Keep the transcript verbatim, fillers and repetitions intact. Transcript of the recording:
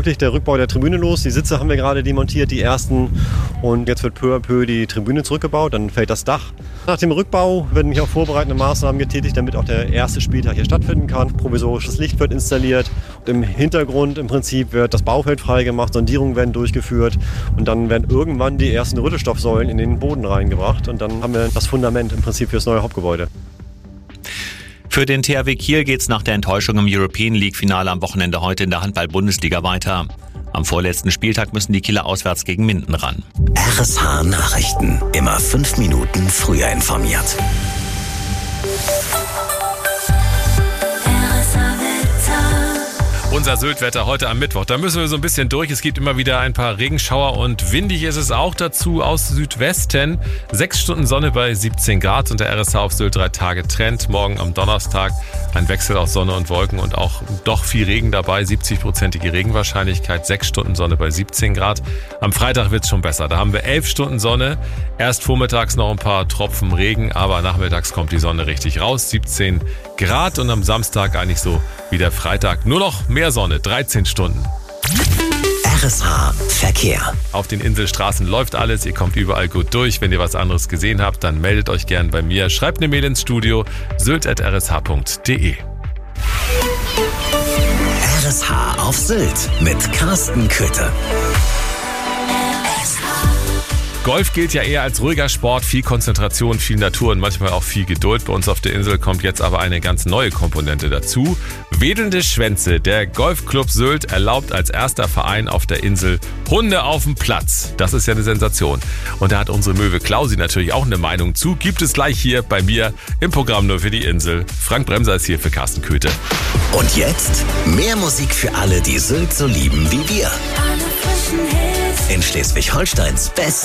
wirklich der Rückbau der Tribüne los. Die Sitze haben wir gerade demontiert, die ersten. Und jetzt wird peu à peu die Tribüne zurückgebaut. Dann fällt das Dach. Nach dem Rückbau werden hier auch vorbereitende Maßnahmen getätigt, damit auch der erste Spieltag hier stattfinden kann. Provisorisches Licht wird installiert. Und im Hintergrund im Prinzip wird das Baufeld freigemacht, Sondierungen werden durchgeführt. Und dann werden irgendwann die ersten Rüttelstoffsäulen in den Boden reingebracht. Und dann haben wir das Fundament im Prinzip fürs neue Hauptgebäude. Für den T H W Kiel geht's nach der Enttäuschung im European League-Finale am Wochenende heute in der Handball-Bundesliga weiter. Am vorletzten Spieltag müssen die Kieler auswärts gegen Minden ran. R S H Nachrichten. Immer fünf Minuten früher informiert. Unser Sylt-Wetter heute am Mittwoch. Da müssen wir so ein bisschen durch. Es gibt immer wieder ein paar Regenschauer und windig ist es auch dazu aus Südwesten. Sechs Stunden Sonne bei siebzehn Grad und der R S H auf Sylt drei Tage Trend. Morgen am Donnerstag ein Wechsel aus Sonne und Wolken und auch doch viel Regen dabei. siebzig-prozentige Regenwahrscheinlichkeit. Sechs Stunden Sonne bei siebzehn Grad. Am Freitag wird es schon besser. Da haben wir elf Stunden Sonne. Erst vormittags noch ein paar Tropfen Regen, aber nachmittags kommt die Sonne richtig raus. siebzehn Grad und am Samstag eigentlich so wie der Freitag. Nur noch mehr Sonne, dreizehn Stunden. R S H Verkehr. Auf den Inselstraßen läuft alles, ihr kommt überall gut durch. Wenn ihr was anderes gesehen habt, dann meldet euch gern bei mir. Schreibt eine Mail ins Studio, sylt at r s h punkt d e. R S H auf Sylt mit Carsten Köthe. Golf gilt ja eher als ruhiger Sport, viel Konzentration, viel Natur und manchmal auch viel Geduld. Bei uns auf der Insel kommt jetzt aber eine ganz neue Komponente dazu. Wedelnde Schwänze. Der Golfclub Sylt erlaubt als erster Verein auf der Insel Hunde auf dem Platz. Das ist ja eine Sensation. Und da hat unsere Möwe Klausi natürlich auch eine Meinung zu. Gibt es gleich hier bei mir im Programm nur für die Insel. Frank Bremser ist hier für Carsten Köthe. Und jetzt mehr Musik für alle, die Sylt so lieben wie wir. In Schleswig-Holsteins Best